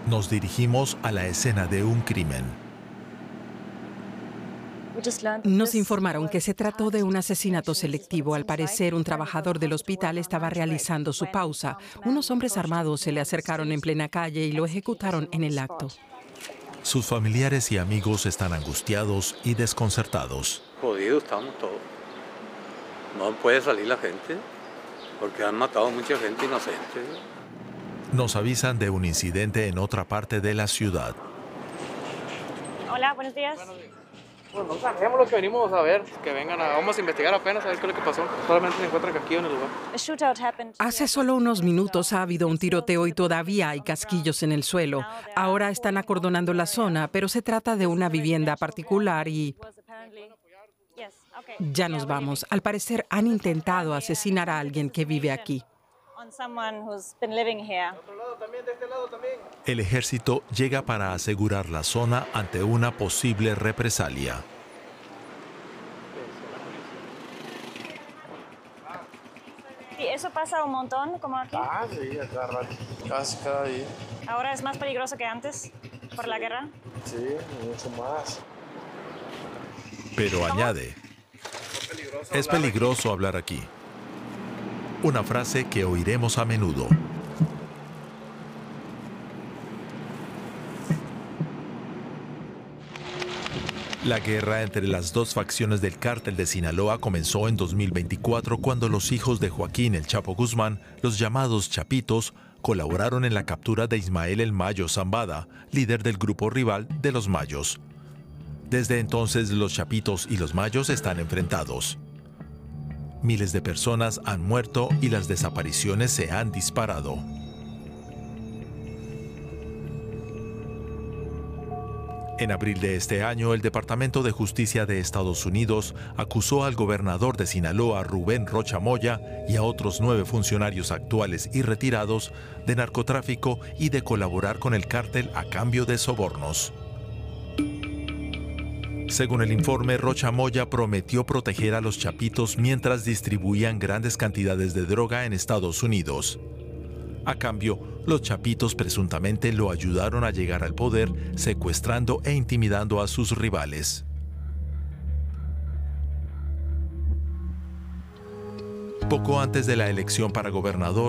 Nos dirigimos a la escena de un crimen. Nos informaron que se trató de un asesinato selectivo. Al parecer, un trabajador del hospital estaba realizando su pausa. Unos hombres armados se le acercaron en plena calle y lo ejecutaron en el acto. Sus familiares y amigos están angustiados y desconcertados. Jodidos estamos todos. No puede salir la gente porque han matado a mucha gente inocente. Nos avisan de un incidente en otra parte de la ciudad. Hola, buenos días. Bueno, no sabemos lo que venimos a ver, que vengan vamos a investigar apenas a ver qué es lo que pasó. Solamente se encuentra aquí en el lugar. Hace solo unos minutos ha habido un tiroteo y todavía hay casquillos en el suelo. Ahora están acordonando la zona, pero se trata de una vivienda particular y... Ya nos vamos. Al parecer han intentado asesinar a alguien que vive aquí. El ejército llega para asegurar la zona ante una posible represalia. ¿Y eso pasa un montón como aquí? Sí, casi cada día. ¿Ahora es más peligroso que antes por la guerra? Sí, mucho más. Pero añade, es peligroso hablar aquí. Una frase que oiremos a menudo. La guerra entre las dos facciones del cártel de Sinaloa comenzó en 2024 cuando los hijos de Joaquín El Chapo Guzmán, los llamados Chapitos, colaboraron en la captura de Ismael El Mayo Zambada, líder del grupo rival de los Mayos. Desde entonces los Chapitos y los Mayos están enfrentados. Miles de personas han muerto y las desapariciones se han disparado. En abril de este año, el Departamento de Justicia de Estados Unidos acusó al gobernador de Sinaloa, Rubén Rocha Moya, y a otros 9 funcionarios actuales y retirados de narcotráfico y de colaborar con el cártel a cambio de sobornos. Según el informe, Rocha Moya prometió proteger a los Chapitos mientras distribuían grandes cantidades de droga en Estados Unidos. A cambio, los Chapitos presuntamente lo ayudaron a llegar al poder, secuestrando e intimidando a sus rivales. Poco antes de la elección para gobernador,